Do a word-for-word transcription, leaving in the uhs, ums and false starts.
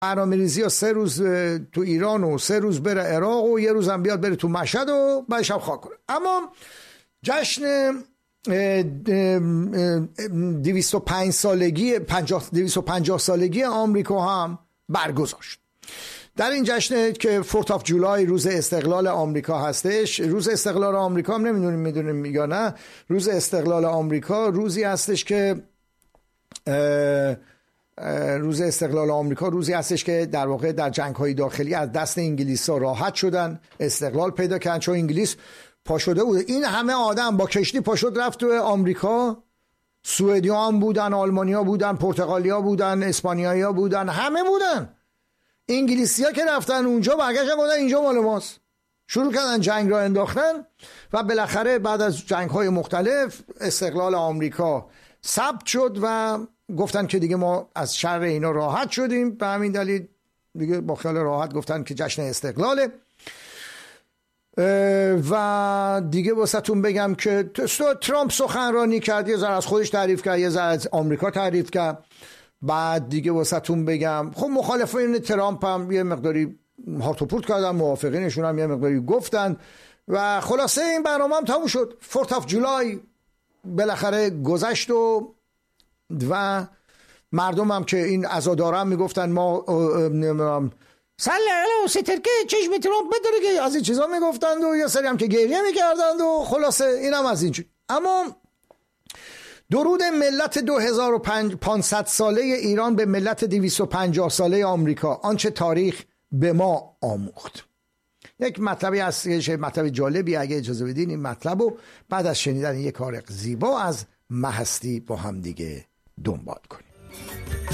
برنامه‌ریزی ها سه روز تو ایران و سه روز بره عراق و یه روز هم بیاد بره تو مشهد و بعدش هم خاک کنه. اما جشن دویست و پنج سالگی دویست و پنجاه سالگی آمریکا هم برگزار. در این جشن که فورت آف جولای روز استقلال آمریکا هستش، روز استقلال آمریکا هم نمیدونیم میدونیم یا نه، روز استقلال آمریکا روزی هستش که روز استقلال آمریکا روزی هستش که در واقع در جنگ‌های داخلی از دست انگلیس‌ها راحت شدن، استقلال پیدا کردن، چون انگلیس پا شده بود. این همه آدم با کشتی پا شد رفت تو آمریکا، سوئدی‌ها هم بودن، آلمانی‌ها بودن، پرتغالی‌ها بودن، اسپانیایی‌ها بودن، همه بودن. انگلیسی‌ها که رفتن اونجا برگشتن گفتن اینجا مال ماست، شروع کردن جنگ را انداختن و بالاخره بعد از جنگ‌های مختلف استقلال آمریکا ثبت شد و گفتن که دیگه ما از شر اینا راحت شدیم. به همین دلیل دیگه با خیال راحت گفتن که جشن استقلاله. و دیگه واسهتون بگم که ترامپ سخنرانی کرد، یه ذره از خودش تعریف کرد، یه ذره از آمریکا تعریف کرد. بعد دیگه واسهتون بگم خب مخالفین ترامپ هم یه مقداری هارت و پورت کردن، موافقینشون هم یه مقداری گفتن و خلاصه این برنامه هم تموم شد. فورت آف جولای بالاخره گذشت و و مردم هم که این عزاداران میگفتن ما سال الو سترکه چشم ترامپ بداره که از این چیزا میگفتند و یه سری هم که گریه میکردند و خلاصه اینم از این چیز. اما درود ملت دو هزار و پانصد ساله ایران به ملت دویست و پنجاه ساله آمریکا، آنچه تاریخ به ما آموخت. یک مطلبی هست، یه مطلب جالبی، اگه اجازه بدین این مطلب رو بعد از شنیدن یک کار زیبا از مهستی با هم دیگه دنبال کنیم.